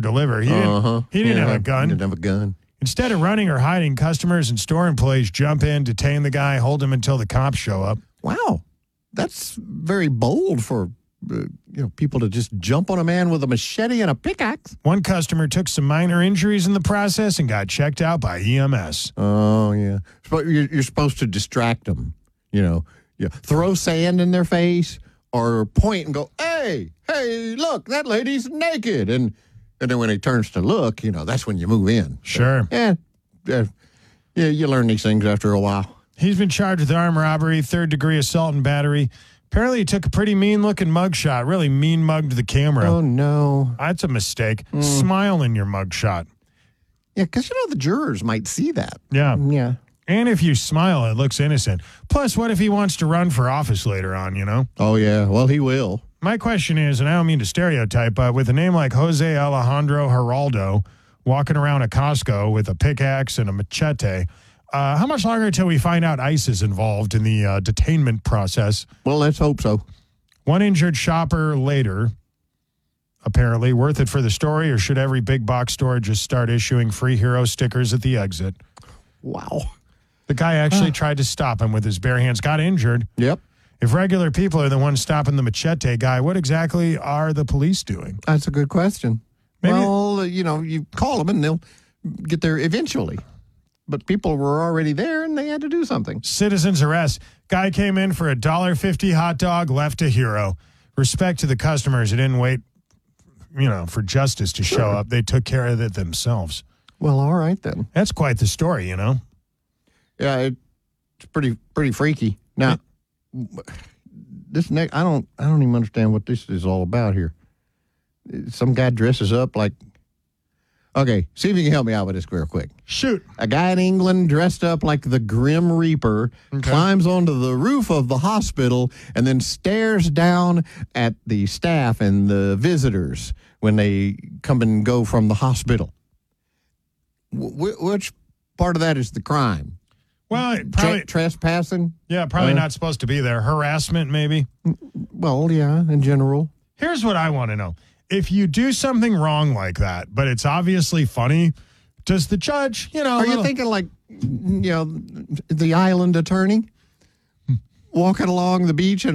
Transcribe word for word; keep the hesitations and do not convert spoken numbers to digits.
deliver. He didn't, uh-huh. he didn't yeah, have a gun. He didn't have a gun. Instead of running or hiding, customers and store employees jump in, detain the guy, hold him until the cops show up. Wow. That's very bold for uh, you know people to just jump on a man with a machete and a pickaxe. One customer took some minor injuries in the process and got checked out by E M S. Oh, yeah. But you're, you're supposed to distract them, you know. Yeah. Throw sand in their face or point and go, hey, hey, look, that lady's naked. And and then when he turns to look, you know, that's when you move in. Sure. So, yeah, yeah, yeah, you learn these things after a while. He's been charged with armed robbery, third-degree assault and battery. Apparently, he took a pretty mean-looking mugshot, really mean-mugged the camera. Oh, no. That's a mistake. Mm. Smile in your mugshot. Yeah, because, you know, the jurors might see that. Yeah. Yeah. And if you smile, it looks innocent. Plus, what if he wants to run for office later on, you know? Oh, yeah. Well, he will. My question is, and I don't mean to stereotype, but with a name like Jose Alejandro Geraldo walking around a Costco with a pickaxe and a machete, uh, how much longer until we find out ICE is involved in the uh, detainment process? Well, let's hope so. One injured shopper later, apparently. Worth it for the story, or should every big box store just start issuing free hero stickers at the exit? Wow. The guy actually tried to stop him with his bare hands, got injured. Yep. If regular people are the ones stopping the machete guy, what exactly are the police doing? That's a good question. Maybe- well, uh, you know, you call them and they'll get there eventually. But people were already there and they had to do something. Citizens arrest. Guy came in for a one dollar fifty hot dog, left a hero. Respect to the customers who didn't wait, you know, for justice to Sure. show up. They took care of it themselves. Well, all right then. That's quite the story, you know? Yeah, it's pretty pretty freaky. Now, this next, I don't I don't even understand what this is all about here. Some guy dresses up like. Okay, see if you can help me out with this real quick. Shoot. A guy in England dressed up like the Grim Reaper Okay. climbs onto the roof of the hospital and then stares down at the staff and the visitors when they come and go from the hospital. Wh- which part of that is the crime? Well, it probably, Tra- trespassing? yeah, probably Uh, not supposed to be there. Harassment, maybe. Well, yeah, in general. Here's what I want to know. If you do something wrong like that, but it's obviously funny, does the judge, you know... Are you little- thinking like, you know, the island attorney walking along the beach and